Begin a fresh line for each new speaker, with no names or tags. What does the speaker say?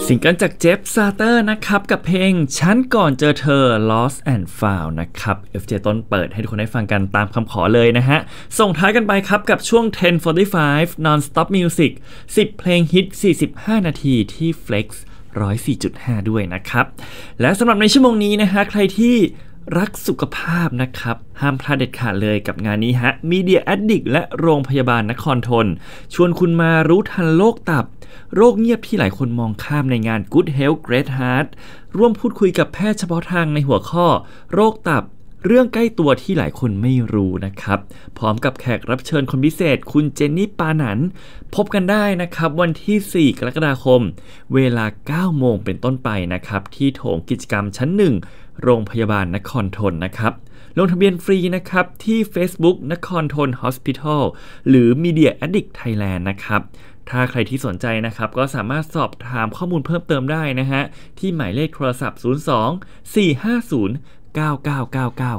ซิงเกิลจากเจฟซาเตอร์นะครับกับเพลงฉันก่อนเจอเธอ Lost and Found นะครับ FJ ต้นเปิดให้ทุกคนได้ฟังกันตามคำขอเลยนะฮะส่งท้ายกันไปครับกับช่วง 10:45 Non-Stop Music 10 เพลงฮิต 45 นาทีที่ Flex 104.5 ด้วยนะครับและสำหรับในชั่วโมงนี้นะฮะใครที่รักสุขภาพนะครับห้ามพลาดเด็ดขาดเลยกับงานนี้ฮะ Media Addict และโรงพยาบาลนครธนชวนคุณมารู้ทันโรคตับโรคเงียบที่หลายคนมองข้ามในงาน Good Health Great Heart ร่วมพูดคุยกับแพทย์เฉพาะทางในหัวข้อโรคตับเรื่องใกล้ตัวที่หลายคนไม่รู้นะครับพร้อมกับแขกรับเชิญคนพิเศษคุณเจนนี่ปานันพบกันได้นะครับวันที่4กรกฎาคมเวลา 9 โมงเป็นต้นไปนะครับที่โถงกิจกรรมชั้น 1 โรงพยาบาลนครธนนะครับลงทะเบียนฟรีนะครับที่ Facebook นครธน Hospital หรือ Media Addict Thailand นะครับถ้าใครที่สนใจนะครับก็สามารถสอบถามข้อมูลเพิ่มเติมได้นะฮะที่หมายเลขโทรศัพท์02 450 9999